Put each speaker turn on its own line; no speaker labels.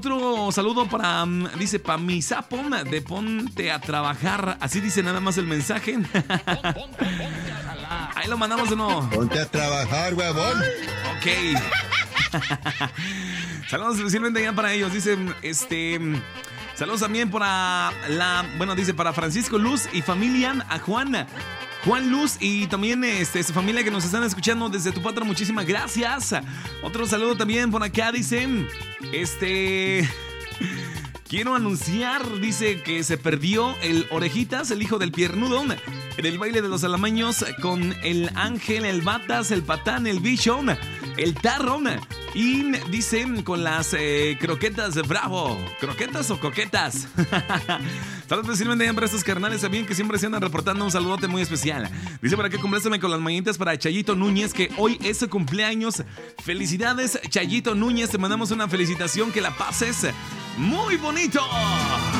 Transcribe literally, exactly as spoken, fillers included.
otro saludo para, um, dice, para mi sapo de ponte a trabajar. Así dice nada más el mensaje. Ahí lo mandamos de nuevo.
Ponte a trabajar, huevón.
Ok. Saludos especialmente ya para ellos. Dice, este... Saludos también para la... Bueno, dice, para Francisco Luz y familia, a Juan... Juan Luz y también este, su familia que nos están escuchando desde Tupatra, muchísimas gracias. Otro saludo también por acá, dicen, este... Quiero anunciar, dice que se perdió el Orejitas, el hijo del Piernudo, en el baile de los alamaños con el Ángel, el Batas, el Patán, el Bichón, el Tarrón y dicen con las eh, croquetas de Bravo. ¿Croquetas o coquetas? Saludos especialmente para estos carnales también que siempre se andan reportando. Un saludote muy especial. Dice para que compláceme con las mañanitas para Chayito Núñez, que hoy es su cumpleaños. Felicidades, Chayito Núñez. Te mandamos una felicitación, que la pases muy bonito.